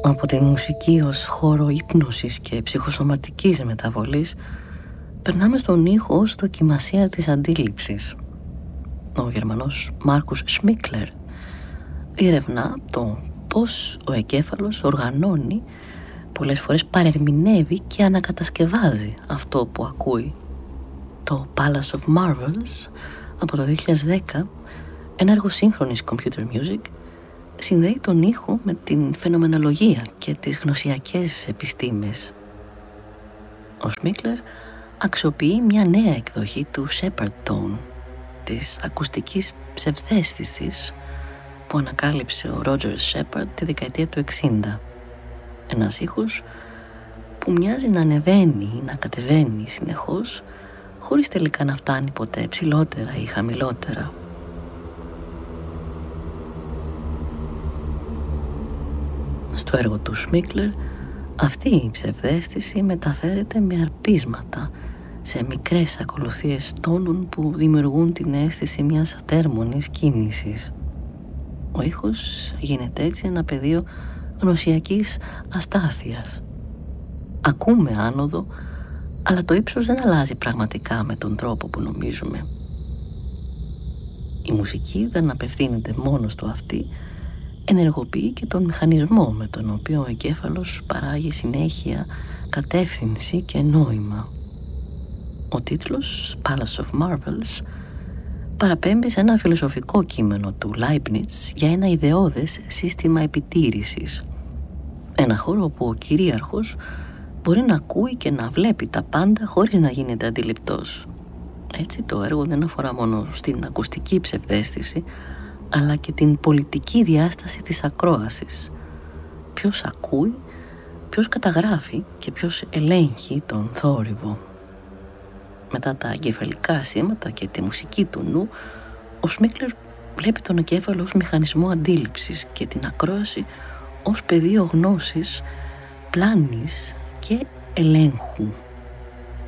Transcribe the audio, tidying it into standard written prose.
Από τη μουσική ως χώρο ύπνωσης και ψυχοσωματικής μεταβολής, περνάμε στον ήχο ως δοκιμασία της αντίληψης. Ο Γερμανός Μάρκους Σμίκλερ διερευνά το πώς ο εγκέφαλος οργανώνει, πολλές φορές παρερμηνεύει και ανακατασκευάζει αυτό που ακούει. Το Palace of Marvels από το 2010, ένα έργο σύγχρονης computer music, συνδέει τον ήχο με την φαινομενολογία και τις γνωσιακές επιστήμες. Ο Σμίκλερ αξιοποιεί μια νέα εκδοχή του Shepard Tone, της ακουστικής ψευδαίσθησης που ανακάλυψε ο Roger Shepard τη δεκαετία του 60. Ένας ήχος που μοιάζει να ανεβαίνει ή να κατεβαίνει συνεχώς, χωρίς τελικά να φτάνει ποτέ ψηλότερα ή χαμηλότερα. Στο έργο του Σμίκλερ, αυτή η ψευδαίσθηση μεταφέρεται με αρπίσματα σε μικρές ακολουθίες τόνων που δημιουργούν την αίσθηση μιας ατέρμονης κίνησης. Ο ήχος γίνεται έτσι ένα πεδίο γνωσιακής αστάθειας. Ακούμε άνοδο, αλλά το ύψος δεν αλλάζει πραγματικά με τον τρόπο που νομίζουμε. Η μουσική δεν απευθύνεται μόνο στο αυτή, ενεργοποιεί και τον μηχανισμό με τον οποίο ο εγκέφαλος παράγει συνέχεια, κατεύθυνση και νόημα. Ο τίτλος Palace of Marvels παραπέμπει σε ένα φιλοσοφικό κείμενο του Leibniz για ένα ιδεώδες σύστημα επιτήρησης. Ένα χώρο όπου ο κυρίαρχος μπορεί να ακούει και να βλέπει τα πάντα χωρίς να γίνεται αντιληπτός. Έτσι το έργο δεν αφορά μόνο στην ακουστική ψευδαίσθηση, αλλά και την πολιτική διάσταση της ακρόασης. Ποιος ακούει, ποιος καταγράφει και ποιος ελέγχει τον θόρυβο. Μετά τα εγκεφαλικά σήματα και τη μουσική του νου, ο Σμίκλερ βλέπει τον εγκέφαλο ως μηχανισμό αντίληψης και την ακρόαση ως πεδίο γνώσης, πλάνης και ελέγχου.